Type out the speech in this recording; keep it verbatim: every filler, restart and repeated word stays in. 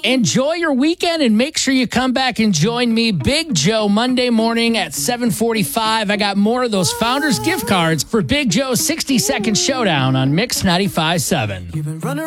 Enjoy your weekend and make sure you come back and join me, Big Joe, Monday morning at seven forty-five. I got more of those Founders gift cards for Big Joe's sixty second showdown on Mix ninety-five point seven.